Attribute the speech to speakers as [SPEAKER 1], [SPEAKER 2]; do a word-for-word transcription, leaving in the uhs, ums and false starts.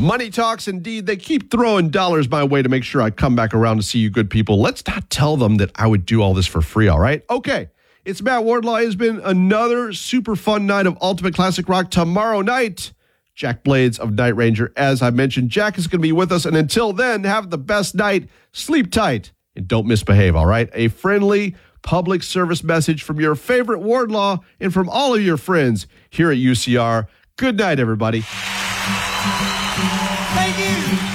[SPEAKER 1] Money talks, indeed. They keep throwing dollars my way to make sure I come back around to see you good people. Let's not tell them that I would do all this for free, all right? Okay, it's Matt Wardlaw. It has been another super fun night of Ultimate Classic Rock. Tomorrow night, Jack Blades of Night Ranger. As I mentioned, Jack is going to be with us. And until then, have the best night. Sleep tight and don't misbehave, all right? A friendly public service message from your favorite Wardlaw and from all of your friends here at U C R. Good night, everybody.